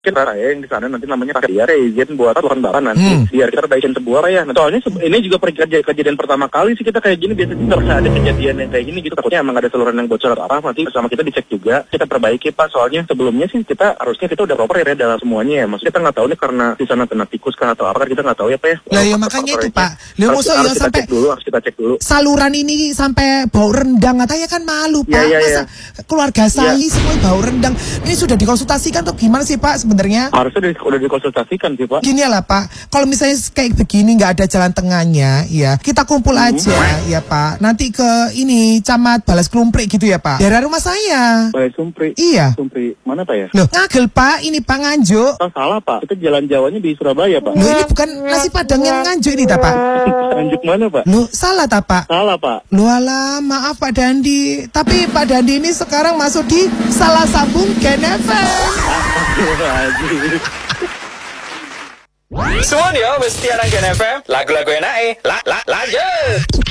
kita raya yang di sana nanti namanya dia izin buat lahan bahan nanti biar kita perbaikin sebuah raya. Nah, soalnya ini juga kejadian pertama kali sih kita kayak gini, biasanya nggak pernah ada kejadian yang kayak gini gitu. Takutnya emang ada saluran yang bocor atau apa, nanti sama kita dicek juga, kita perbaiki Pak. Soalnya sebelumnya sih harusnya kita udah proper ya dalam semuanya ya. Maksudnya kita nggak tahu nih karena di sana kena tikus kan atau apa kan kita nggak tahu ya Pak ya. Lah ya makanya itu Pak. Harus kita cek dulu. Saluran ini sampai bau rendang, katanya kan malu Pak. Masa keluarga saya semua bau rendang. Ini sudah dikonsultasikan atau gimana sih Pak sebenarnya? Harusnya udah dikonsultasikan sih Pak. Gini lah Pak, kalau misalnya kayak begini nggak ada jalan tengahnya, ya kita kumpul aja ya Pak. Nanti ke ini Camat Balas Klumprik gitu ya Pak. Daerah rumah saya. Balas Klumprik. Iya. Klumprik mana Pak ya? Loh, Ngagel Pak, ini Pak Nganjuk. Salah Pak, itu jalan Jawanya di Surabaya Pak. Loh, ini bukan nasi Padang yang Nganjuk ini ta Pak? Nganjuk mana Pak? Loh, salah ta Pak? Salah Pak. Loh alah, maaf Pak Dandi. Tapi Pak Dandi ini sekarang masuk di Salah Sambung Gen FM. Semuanya mesti anak Gen FM. Lagu-lagu enak lanjut.